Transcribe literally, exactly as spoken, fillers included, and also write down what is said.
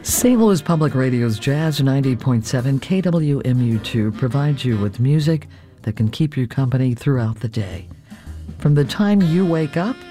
Saint Louis Public Radio's Jazz ninety point seven K W M U two provides you with music that can keep you company throughout the day. From the time you wake up